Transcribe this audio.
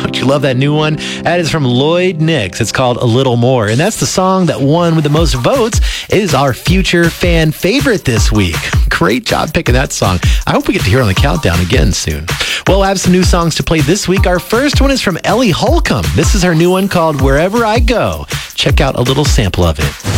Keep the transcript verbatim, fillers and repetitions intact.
Don't you love that new one? That is from Lloyd Nix. It's called A Little More. And that's the song that won with the most votes. It is our future fan favorite this week. Great job picking that song. I hope we get to hear it on the countdown again soon. Well, I have some new songs to play this week. Our first one is from Ellie Holcomb. This is her new one called Wherever I Go. Check out a little sample of it.